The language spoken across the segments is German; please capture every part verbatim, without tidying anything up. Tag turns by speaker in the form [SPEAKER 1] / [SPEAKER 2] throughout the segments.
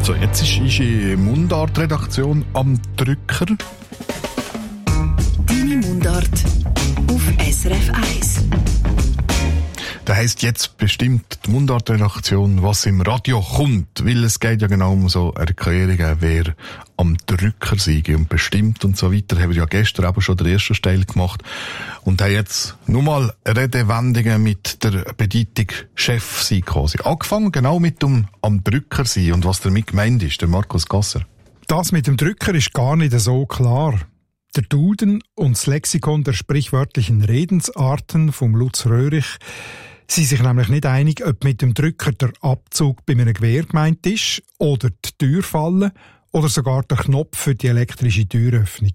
[SPEAKER 1] So, jetzt ist unsere Mundart-Redaktion am Drücker.
[SPEAKER 2] Deine Mundart auf S R F eins.
[SPEAKER 1] Das heisst jetzt bestimmt die Mundart-Redaktion, was im Radio kommt, weil es geht ja genau um so Erklärungen, wer am Drücker sei und bestimmt und so weiter. Haben wir ja gestern aber schon den ersten Teil gemacht und haben jetzt nur mal Redewendungen mit der Bedeutung Chef sein quasi. Angefangen genau mit dem am Drücker sein und was damit gemeint ist, der Markus Gasser.
[SPEAKER 3] Das mit dem Drücker ist gar nicht so klar. Der Duden und das Lexikon der sprichwörtlichen Redensarten vom Lutz Röhrich sind sich nämlich nicht einig, ob mit dem Drücker der Abzug bei einem Gewehr gemeint ist oder die Tür fallen oder sogar der Knopf für die elektrische Türöffnung.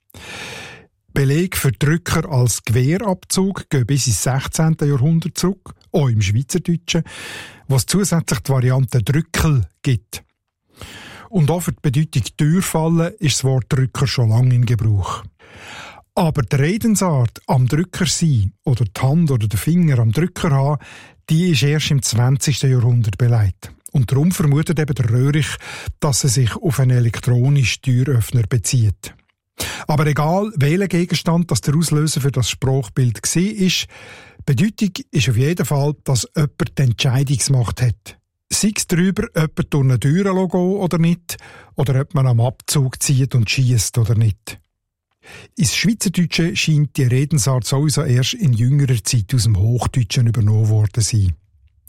[SPEAKER 3] Beleg für Drücker als Gewehrabzug gehen bis ins sechzehnten Jahrhundert zurück, auch im Schweizerdeutschen, wo es zusätzlich die Variante Drückel gibt. Und auch für die Bedeutung Türfallen ist das Wort Drücker schon lange in Gebrauch. Aber die Redensart am Drücker sein oder die Hand oder den Finger am Drücker haben, die ist erst im zwanzigsten Jahrhundert belegt. Und darum vermutet eben der Röhrich, dass er sich auf einen elektronischen Türöffner bezieht. Aber egal, welcher Gegenstand das der Auslöser für das Sprachbild war, Bedeutung ist auf jeden Fall, dass jemand die Entscheidungsmacht hat. Sei es darüber, ob er durch eine Tür gehen oder nicht, oder ob man am Abzug zieht und schiesst oder nicht. Ins Schweizerdeutsche scheint die Redensart sowieso erst in jüngerer Zeit aus dem Hochdeutschen übernommen worden zu sein.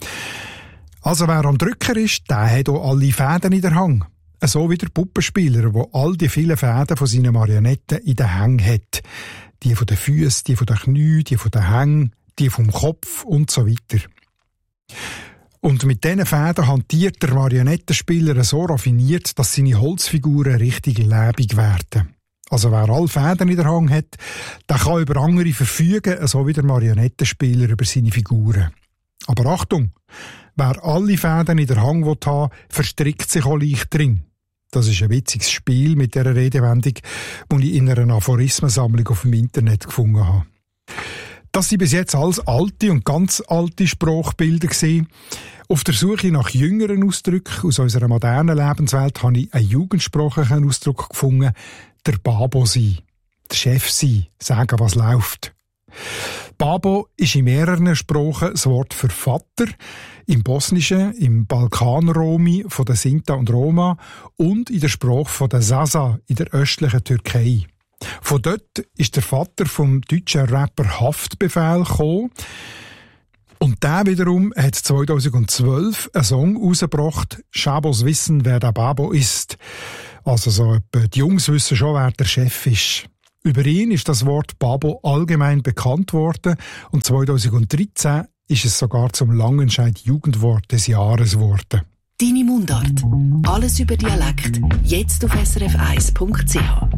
[SPEAKER 3] Also wer am Drücker ist, der hat auch alle Fäden in der Hand. So wie der Puppenspieler, der all die vielen Fäden von seinen Marionetten in den Hängen hat. Die von den Füßen, die von den Knien, die von den Hängen, die vom Kopf und so weiter. Und mit diesen Fäden hantiert der Marionettenspieler so raffiniert, dass seine Holzfiguren richtig lebendig werden. Also wer alle Fäden in der Hand hat, der kann über andere verfügen, so wie der Marionettenspieler über seine Figuren. Aber Achtung, wer alle Fäden in der Hand haben will, verstrickt sich auch leicht drin. Das ist ein witziges Spiel mit dieser Redewendung, die ich in einer Aphorismensammlung auf dem Internet gefunden habe. Das sind bis jetzt alles alte und ganz alte Sprachbilder gewesen. Auf der Suche nach jüngeren Ausdrücken aus unserer modernen Lebenswelt habe ich einen jugendsprachlichen Ausdruck gefunden, der Babo sein, der Chef sein, sagen, was läuft. Babo ist in mehreren Sprachen das Wort für Vater, im Bosnischen, im Balkanromi von der Sinta und Roma und in der Sprache von der Zaza in der östlichen Türkei. Von dort ist der Vater vom deutschen Rapper Haftbefehl gekommen. Und der wiederum hat zweitausendzwölf einen Song rausgebracht, «Schabos wissen, wer der Babo ist». Also so etwa, die Jungs wissen schon, wer der Chef ist. Über ihn ist das Wort Babo allgemein bekannt worden und zweitausenddreizehn ist es sogar zum Langenscheid Jugendwort des Jahres geworden.
[SPEAKER 2] Deine Mundart. Alles über Dialekt. Jetzt auf S R F eins Punkt C H.